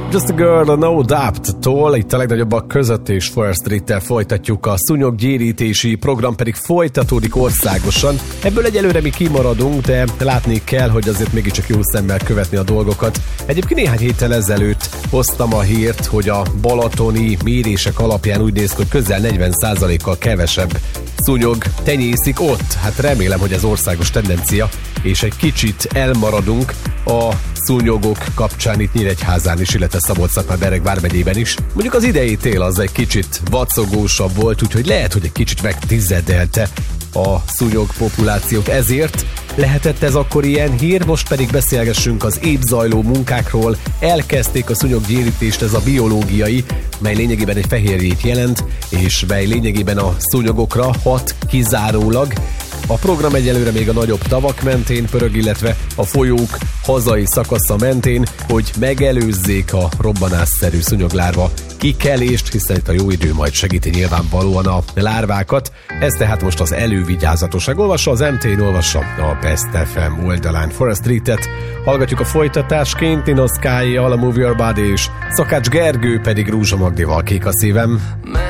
Just a Girl, a No Doubt-tól, itt a legnagyobbak között, és Forest Street-tel folytatjuk, a szúnyoggyérítési program pedig folytatódik országosan. Ebből egyelőre mi kimaradunk, de látni kell, hogy azért mégiscsak jó szemmel követni a dolgokat. Egyébként néhány héttel ezelőtt hoztam a hírt, hogy a balatoni mérések alapján úgy néz ki, hogy közel 40%-kal kevesebb szúnyog tenyészik ott. Hát remélem, hogy ez országos tendencia, és egy kicsit elmaradunk a szúnyogok kapcsán itt Nyíregyházán is, illetve Szabolcs-Szatmár-Bereg vármegyében is. Mondjuk az idei tél az egy kicsit vacogósabb volt, úgyhogy lehet, hogy egy kicsit megtizedelte a szúnyog populációt, ezért lehetett ez akkor ilyen hír. Most pedig beszélgessünk az épp zajló munkákról. Elkezdték a szúnyoggyérítést, ez a biológiai, mely lényegében egy fehérjét jelent, és mely lényegében a szúnyogokra hat kizárólag. A program egyelőre még a nagyobb tavak mentén pörög, illetve a folyók hazai szakasza mentén, hogy megelőzzék a robbanásszerű szúnyoglárva kikelést, hiszen itt a jó idő majd segíti nyilvánvalóan a lárvákat. Ez tehát most az elővigyázatosság. Olvassa az MT-n, olvassa a Best FM oldalán. Forest Street-et hallgatjuk a folytatásként, Nino Sky, All a Move Your Body, és Szakács Gergő pedig Rúzsa Magdival Kék a szívem.